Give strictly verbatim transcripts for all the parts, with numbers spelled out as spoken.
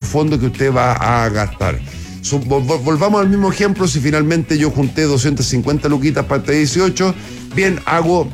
fondos que usted va a gastar. Volvamos al mismo ejemplo. Si finalmente yo junté doscientas cincuenta luquitas para este dieciocho, bien, hago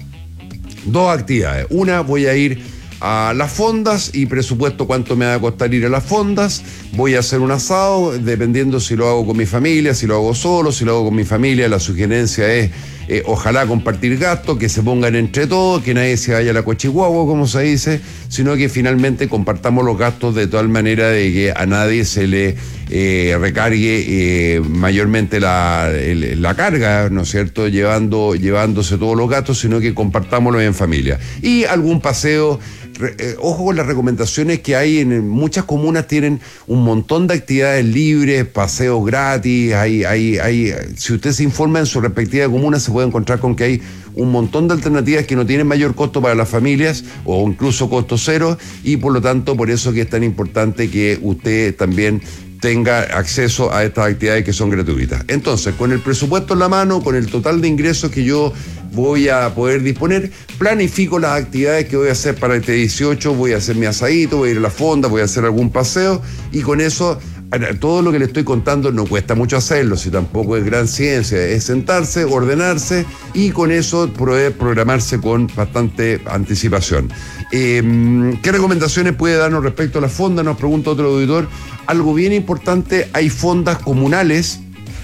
dos actividades. Una, voy a ir a las fondas y presupuesto cuánto me va a costar ir a las fondas. Voy a hacer un asado, dependiendo si lo hago con mi familia, si lo hago solo. Si lo hago con mi familia, la sugerencia es eh, ojalá compartir gastos, que se pongan entre todos, que nadie se vaya a la cochihuahua, como se dice, sino que finalmente compartamos los gastos de tal manera de que a nadie se le eh, recargue eh, mayormente la, el, la carga, ¿no es cierto?, llevando, llevándose todos los gastos, sino que compartámoslos en familia. Y algún paseo. Eh, ojo con las recomendaciones que hay en muchas comunas. Tienen un montón de actividades libres, paseos gratis. Hay, hay, hay, si usted se informa en su respectiva comuna, se puede encontrar con que hay un montón de alternativas que no tienen mayor costo para las familias o incluso costo cero, y por lo tanto por eso que es tan importante que usted también tenga acceso a estas actividades que son gratuitas. Entonces, con el presupuesto en la mano, con el total de ingresos que yo voy a poder disponer, planifico las actividades que voy a hacer para este dieciocho. Voy a hacer mi asadito, voy a ir a la fonda, voy a hacer algún paseo, y con eso todo lo que le estoy contando no cuesta mucho hacerlo, si tampoco es gran ciencia, es sentarse, ordenarse y con eso poder programarse con bastante anticipación. Eh, ¿Qué recomendaciones puede darnos respecto a la fonda? Nos pregunta otro auditor. Algo bien importante, hay fondas comunales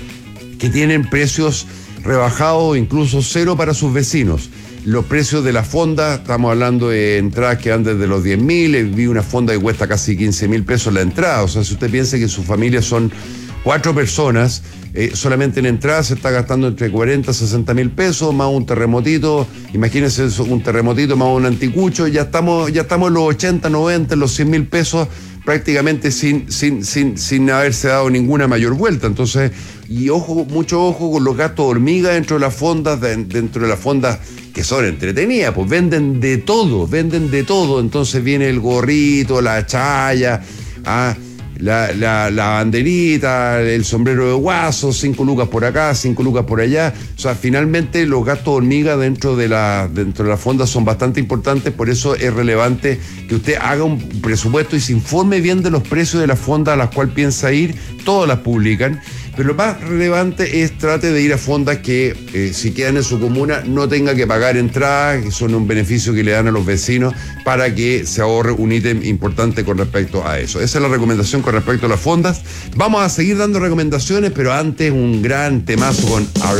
que tienen precios rebajados, incluso cero para sus vecinos. Los precios de la fonda, estamos hablando de entradas que van desde los diez mil, vi una fonda que cuesta casi quince mil pesos la entrada. O sea, si usted piensa que su familia son cuatro personas, eh, solamente en entradas se está gastando entre cuarenta y sesenta mil pesos, más un terremotito, imagínense eso, un terremotito más un anticucho, ya estamos, ya estamos en los ochenta, noventa, en los cien mil pesos, prácticamente sin, sin, sin, sin haberse dado ninguna mayor vuelta. Entonces, y ojo, mucho ojo con los gastos hormiga dentro de las fondas, de, dentro de las fondas que son entretenidas, pues venden de todo, venden de todo. Entonces viene el gorrito, la chaya, ah, la, la, la banderita, el sombrero de guaso, cinco lucas por acá, cinco lucas por allá. O sea, finalmente los gastos hormiga dentro de la, dentro de la fonda son bastante importantes. Por eso es relevante que usted haga un presupuesto y se informe bien de los precios de la fonda a las cuales piensa ir. Todas las publican, pero lo más relevante es trate de ir a fondas que eh, si quedan en su comuna no tenga que pagar entradas, que son un beneficio que le dan a los vecinos para que se ahorre un ítem importante con respecto a eso. Esa es la recomendación con respecto a las fondas. Vamos a seguir dando recomendaciones, pero antes un gran temazo con R